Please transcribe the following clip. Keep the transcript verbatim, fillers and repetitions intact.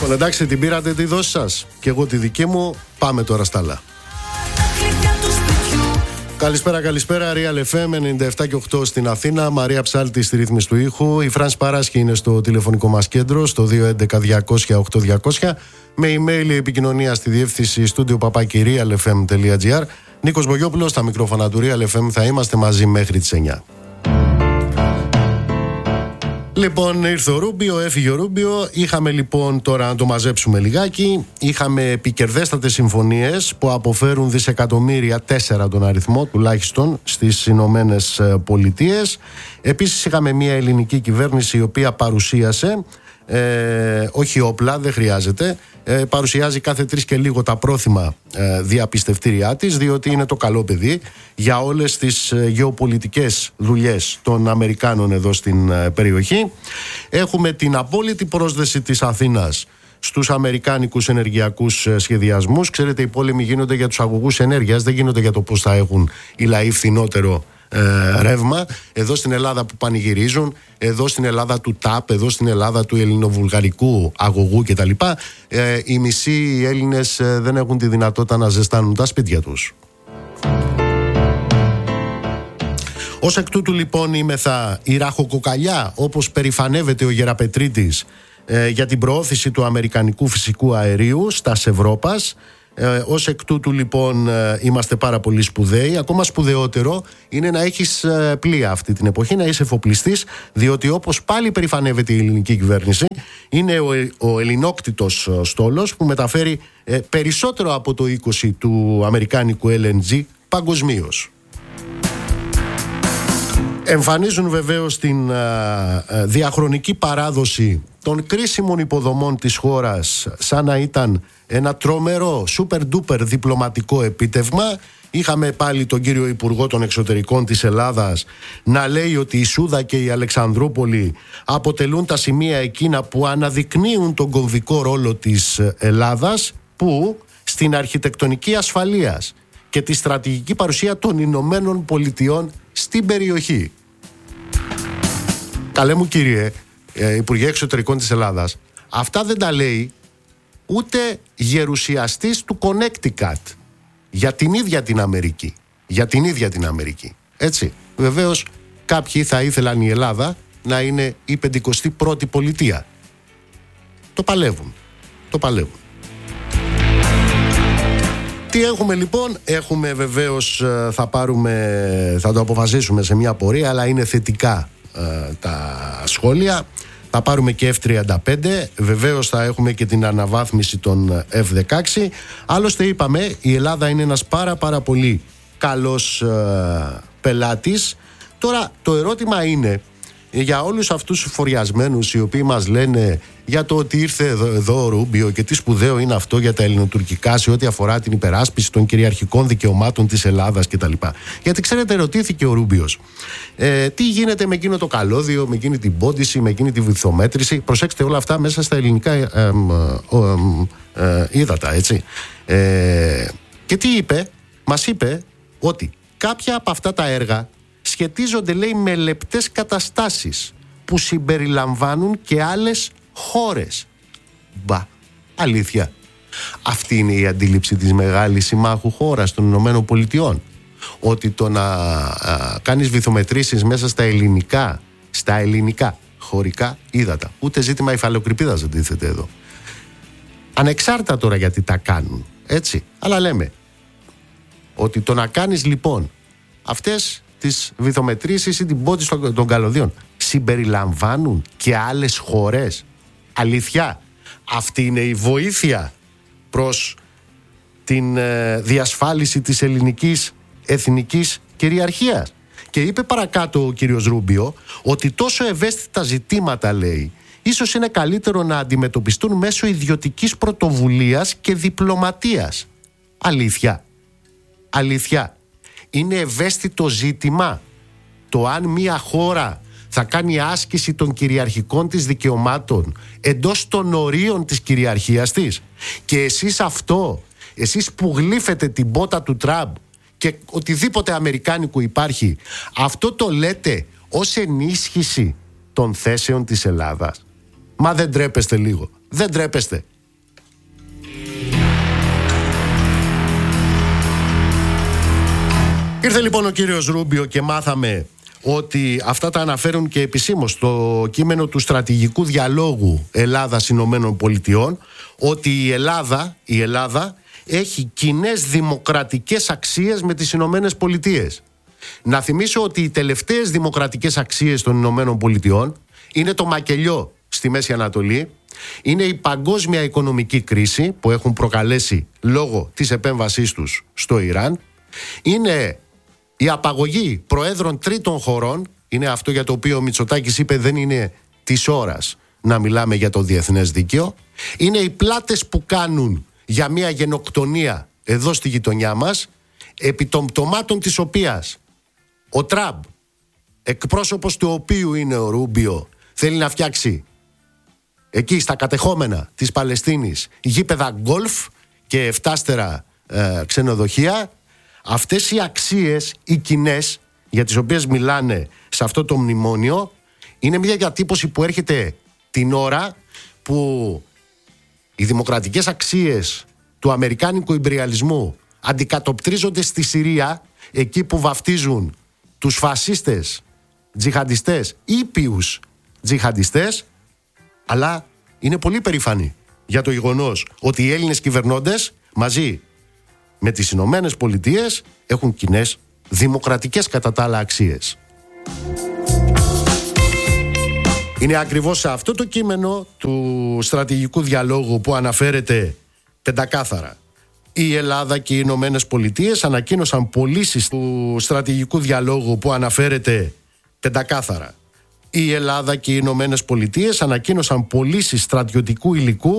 Λοιπόν, εντάξει, την πήρατε τη δόση σας και εγώ τη δική μου. Πάμε τώρα στα άλλα. Καλησπέρα, καλησπέρα. Real εφ εμ ενενήντα επτά και οκτώ στην Αθήνα. Μαρία Ψάλτη στη ρύθμιση του ήχου. Η Φράνς Παράσχη είναι στο τηλεφωνικό μας κέντρο, στο δύο έντεκα διακόσια οκτώ διακόσια. Με email η επικοινωνία στη διεύθυνση studio παπάκι real f m τελεία g r. Νίκος Μπογιόπουλος, στα μικρόφωνα του Real εφ εμ. Θα είμαστε μαζί μέχρι τις εννιά. Λοιπόν, ήρθε ο Ρούμπιο, έφυγε ο Ρούμπιο. Είχαμε λοιπόν, τώρα να το μαζέψουμε λιγάκι, είχαμε επικερδέστατες συμφωνίες που αποφέρουν δισεκατομμύρια, τέσσερα τον αριθμό τουλάχιστον, στις Ηνωμένες Πολιτείες. Επίσης είχαμε μια ελληνική κυβέρνηση η οποία παρουσίασε, ε, όχι όπλα, δεν χρειάζεται, ε, παρουσιάζει κάθε τρεις και λίγο τα πρόθυμα ε, διαπιστευτήριά της, διότι είναι το καλό παιδί για όλες τις ε, γεωπολιτικές δουλειές των Αμερικάνων εδώ στην ε, περιοχή. Έχουμε την απόλυτη πρόσδεση της Αθήνας στους αμερικάνικους ενεργειακούς ε, σχεδιασμούς. Ξέρετε, οι πόλεμοι γίνονται για τους αγωγούς ενέργειας, δεν γίνονται για το πώς θα έχουν οι λαοί φθηνότερο Ε, ρεύμα. Εδώ στην Ελλάδα που πανηγυρίζουν, εδώ στην Ελλάδα του ΤΑΠ, εδώ στην Ελλάδα του ελληνοβουλγαρικού αγωγού κτλ. Ε, οι μισοί Έλληνες ε, δεν έχουν τη δυνατότητα να ζεστάνουν τα σπίτια τους. Ως εκ τούτου λοιπόν είμεθα η ραχοκοκαλιά, όπως περηφανεύεται ο Γεραπετρίτης, ε, για την προώθηση του αμερικανικού φυσικού αερίου στα Ευρώπας. Ε, ως εκ τούτου λοιπόν ε, είμαστε πάρα πολύ σπουδαίοι. Ακόμα σπουδαιότερο είναι να έχεις ε, πλοία αυτή την εποχή, να είσαι εφοπλιστής, διότι όπως πάλι περηφανεύεται η ελληνική κυβέρνηση, είναι ο, ο ελληνόκτητος στόλος που μεταφέρει ε, περισσότερο από το είκοσι του αμερικάνικου ελ εν τζι παγκοσμίως. Εμφανίζουν βεβαίως την α, α, διαχρονική παράδοση των κρίσιμων υποδομών της χώρας σαν να ήταν ένα τρομερό super duper διπλωματικό επίτευγμα. Είχαμε πάλι τον κύριο Υπουργό των Εξωτερικών της Ελλάδας να λέει ότι η Σούδα και η Αλεξανδρούπολη αποτελούν τα σημεία εκείνα που αναδεικνύουν τον κομβικό ρόλο της Ελλάδας, που στην αρχιτεκτονική ασφαλείας και τη στρατηγική παρουσία των Ηνωμένων Πολιτειών στην περιοχή. Καλέ μου κύριε ε, Υπουργέ Εξωτερικών της Ελλάδας, αυτά δεν τα λέει ούτε γερουσιαστής του Connecticut για την ίδια την Αμερική. Για την ίδια την Αμερική. Έτσι. Βεβαίως κάποιοι θα ήθελαν η Ελλάδα να είναι η πεντηκοστή πρώτη πολιτεία. Το παλεύουν. Το παλεύουν. Τι έχουμε λοιπόν? Έχουμε βεβαίως, θα πάρουμε, θα το αποφασίσουμε σε μια πορεία, αλλά είναι θετικά ε, τα σχόλια. Θα πάρουμε και εφ τριάντα πέντε, βεβαίως θα έχουμε και την αναβάθμιση των εφ δεκαέξι. Άλλωστε είπαμε, η Ελλάδα είναι ένας πάρα πάρα πολύ καλός ε, πελάτης. Τώρα το ερώτημα είναι, για όλους αυτούς τους φοριασμένους οι οποίοι μας λένε για το ότι ήρθε εδώ, εδώ ο Ρούμπιο και τι σπουδαίο είναι αυτό για τα ελληνοτουρκικά σε ό,τι αφορά την υπεράσπιση των κυριαρχικών δικαιωμάτων της Ελλάδας κτλ. Γιατί ξέρετε, ρωτήθηκε ο Ρούμπιος, ε, τι γίνεται με εκείνο το καλώδιο, με εκείνη την πόντιση, με εκείνη τη βυθομέτρηση. Προσέξτε, όλα αυτά μέσα στα ελληνικά ε, ε, ε, ε, ύδατα, έτσι. Ε, και τι είπε? Μας είπε ότι κάποια από αυτά τα έργα σχετίζονται, λέει, με λεπτές καταστάσεις που συμπεριλαμβάνουν και άλλες χώρες. Μπα, αλήθεια. Αυτή είναι η αντίληψη της μεγάλης συμμάχου χώρας των Ηνωμένων Πολιτειών. Ότι το να α, κάνεις βυθομετρήσεις μέσα στα ελληνικά, στα ελληνικά χωρικά ύδατα, ούτε ζήτημα υφαλοκρηπίδας δεν τίθεται εδώ. Ανεξάρτητα τώρα γιατί τα κάνουν, έτσι. Αλλά λέμε ότι το να κάνεις λοιπόν αυτές τις βυθομετρήσεις ή την πόντιση των, των καλωδίων συμπεριλαμβάνουν και άλλες χώρες. Αλήθεια, αυτή είναι η βοήθεια προς την ε, διασφάλιση της ελληνικής εθνικής κυριαρχίας. Και είπε παρακάτω ο κύριος Ρούμπιο ότι τόσο ευαίσθητα ζητήματα, λέει, ίσως είναι καλύτερο να αντιμετωπιστούν μέσω ιδιωτικής πρωτοβουλίας και διπλωματίας. Αλήθεια. Αλήθεια. Είναι ευαίσθητο ζήτημα το αν μια χώρα θα κάνει άσκηση των κυριαρχικών της δικαιωμάτων εντός των ορίων της κυριαρχίας της. Και εσείς αυτό, εσείς που γλύφετε την πότα του Τραμπ και οτιδήποτε αμερικάνικου υπάρχει, αυτό το λέτε ως ενίσχυση των θέσεων της Ελλάδας? Μα δεν τρέπεστε λίγο? Δεν τρέπεστε? Ήρθε λοιπόν ο κύριος Ρούμπιο και μάθαμε ότι αυτά τα αναφέρουν και επισήμως στο κείμενο του στρατηγικού διαλόγου Ελλάδας-Ηνωμένων Πολιτειών, ότι η Ελλάδα, η Ελλάδα έχει κοινές δημοκρατικές αξίες με τις Ηνωμένες Πολιτείες. Να θυμίσω ότι οι τελευταίες δημοκρατικές αξίες των Ηνωμένων Πολιτειών είναι το μακελιό στη Μέση Ανατολή, είναι η παγκόσμια οικονομική κρίση που έχουν προκαλέσει λόγω της επέμβασής τους στο Ιράν, είναι η απαγωγή προέδρων τρίτων χωρών, είναι αυτό για το οποίο ο Μητσοτάκης είπε δεν είναι της ώρας να μιλάμε για το διεθνές δίκαιο, είναι οι πλάτες που κάνουν για μια γενοκτονία εδώ στη γειτονιά μας, επί των πτωμάτων της οποίας ο Τραμπ, εκπρόσωπος του οποίου είναι ο Ρούμπιο, θέλει να φτιάξει εκεί στα κατεχόμενα της Παλαιστίνης γήπεδα γκολφ και εφτάστερα ε, ξενοδοχεία. Αυτές οι αξίες, οι κοινές, για τις οποίες μιλάνε σε αυτό το μνημόνιο, είναι μια διατύπωση που έρχεται την ώρα που οι δημοκρατικές αξίες του αμερικάνικου ιμπεριαλισμού αντικατοπτρίζονται στη Συρία, εκεί που βαφτίζουν τους φασίστες τζιχαντιστές, ήπιους τζιχαντιστές, αλλά είναι πολύ περήφανοι για το γεγονός ότι οι Έλληνες κυβερνώντες μαζί με τις Ηνωμένες Πολιτείες έχουν κοινές δημοκρατικές κατά τα άλλα αξίες. Είναι ακριβώς σε αυτό το κείμενο του στρατηγικού διαλόγου που αναφέρεται πεντακάθαρα. Η Ελλάδα και οι Ηνωμένες Πολιτείες ανακοίνωσαν πωλήσεις του στρατηγικού διαλόγου που αναφέρεται πεντακάθαρα. Η Ελλάδα και οι Ηνωμένες Πολιτείες ανακοίνωσαν πωλήσεις στρατιωτικού υλικού